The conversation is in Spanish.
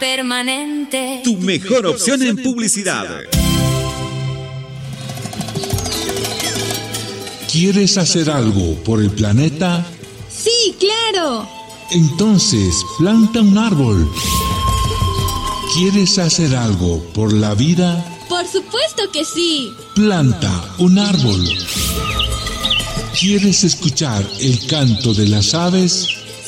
permanente. Tu mejor opción en publicidad. ¿Quieres hacer algo por el planeta? ¡Sí, claro! Entonces, planta un árbol. ¿Quieres hacer algo por la vida? ¡Por supuesto que sí! Planta un árbol. ¿Quieres escuchar el canto de las aves?